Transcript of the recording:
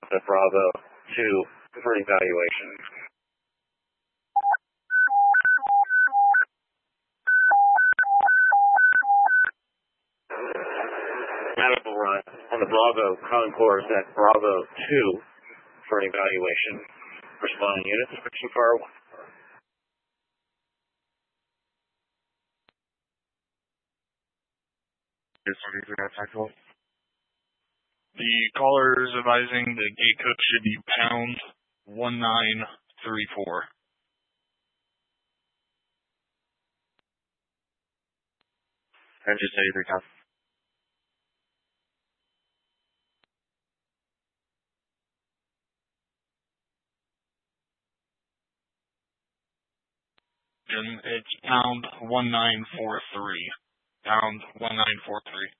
at Bravo 2 for evaluation. Medical run on the Bravo concourse at Bravo 2 for an evaluation. Responding units, section fire 1. The caller is advising the gate code should be pound 1934. Engine steady 3 times. It's pound 1943. Pound 1943.